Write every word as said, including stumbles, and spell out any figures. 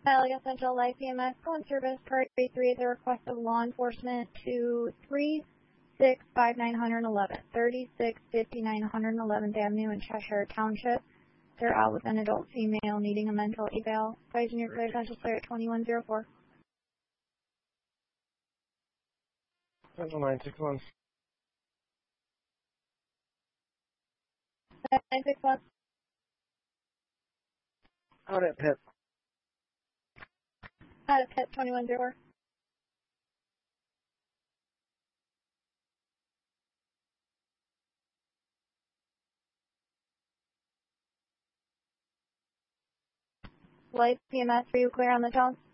Hialeah Central Life E M S, go in service priority three at the request of law enforcement to three six five nine one one, thirty-six fifty-nine one hundred eleventh Avenue in Cheshire Township. They're out with an adult female needing a mental eval. Advising your residential clear at twenty-one oh four. Central nine six one. nine six one. Out at Pitt. Out at Pitt, twenty-one oh four. Life E M S, are you clear on the tone?